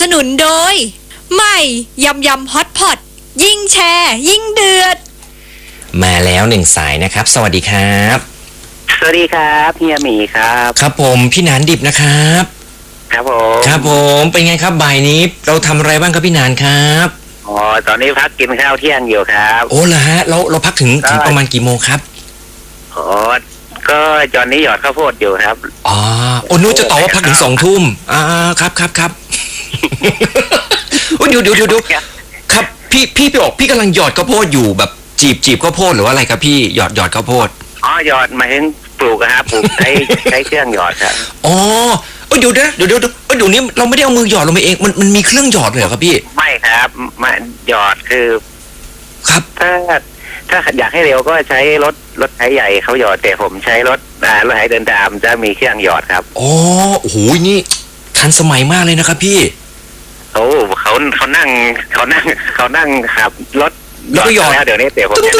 สนุนโดยใหม่ยำยำฮอตพอตยิ่งแชร์ยิ่งเดือดมาแล้วหนึ่งสายนะครับสวัสดีครับสวัสดีครับเฮียหมีครับครับผมพี่หนานดิบนะครับครับผมครับผมเป็นไงครับบ่ายนี้เราทำอะไรบ้างครับพี่หนานครับอ๋อตอนนี้พักกินข้าวเที่ยงอยู่ครับโอ้เหรอฮะเราพักถึงประมาณกี่โมงครับอ๋อก็ตอนนี้หยอดข้าวโพดอยู่ครับอ๋อโอ้นู้จะตอบว่าพักถึง2 ทุ่มครับโอ้เดี๋ยวครับพี่ไปบอกพี่กำลังหยอดข้าวโพดอยู่แบบจีบข้าวโพดหรือว่าอะไรครับพี่หยอดข้าวโพดอ๋อหยอดหมายถึงปลูกครับปลูกใช้เครื่องหยอดครับอ๋อเดี๋ยวนี้เราไม่ได้เอามือหยอดลงไปเองมันมีเครื่องหยอดเลยเหรอครับพี่ไม่ครับมันหยอดคือครับถ้าอยากให้เร็วก็ใช้รถไถใหญ่เขาหยอดแต่ผมใช้รถไถเดินตามจะมีเครื่องหยอดครับอ๋อโอ้โหนี่ทันสมัยมากเลยนะครับพี่โอ้เขานั่งขับรถแล้วก็หยอดแล้วเดี๋ยวนี้แต่ผมยัง